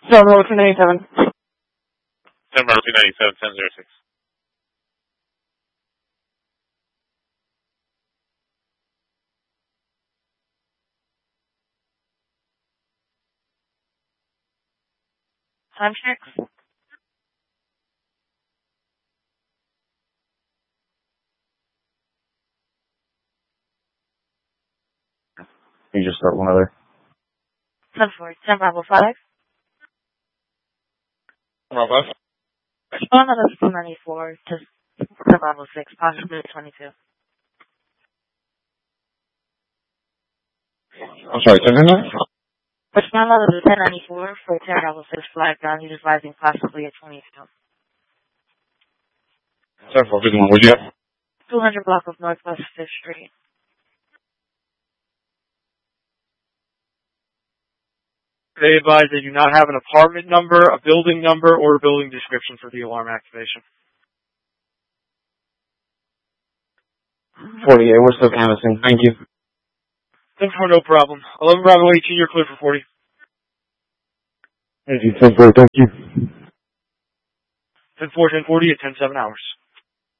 So, roll 297. 10 Bravo 297, 1006. Time checks. You just start one other. 10 Bravo 5. 10 Bravo 5. Respond on the 294 to 10 Bravo 6, possibly 22. I'm sorry, 10 9? Respond on the 1094 for 10 Bravo 6, flag down, he's advising possibly at 22. 7 4 51, what'd you have? 200 block of Northwest 5th Street. They advise they do not have an apartment number, a building number, or a building description for the alarm activation. 48, we're still canvassing. Thank you. 10-4, no problem. 11 Bravo 18, you're clear for 40. Thank you. 10 4, thank you. 10-4, 10-40 at 10-7 hours.